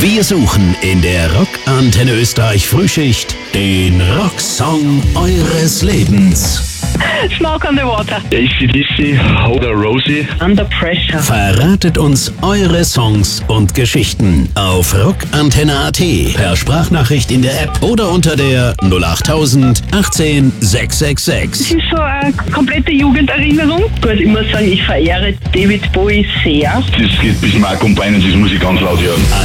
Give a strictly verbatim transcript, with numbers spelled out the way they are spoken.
Wir suchen in der Rockantenne Österreich Frühschicht den Rocksong eures Lebens. Smoke on the Water. A C D C, Hold a Rosie. Under Pressure. Verratet uns eure Songs und Geschichten auf rockantenne punkt at, per Sprachnachricht in der App oder unter der null achttausend achtzehn sechshundertsechsundsechzig. Das ist so eine komplette Jugenderinnerung. Gut, ich muss sagen, ich verehre David Bowie sehr. Das geht bis Mark und Beinen, das muss ich ganz laut hören.